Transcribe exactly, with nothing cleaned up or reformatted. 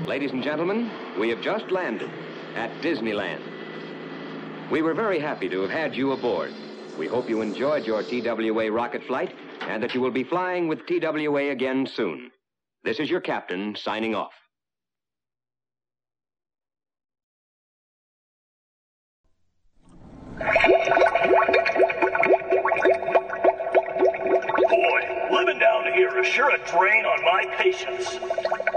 Ladies and gentlemen, we have just landed at Disneyland. We were very happy to have had you aboard. We hope you enjoyed your T W A rocket flight and that you will be flying with T W A again soon. This is your captain signing off. Boy, living down here is sure a drain on my patience.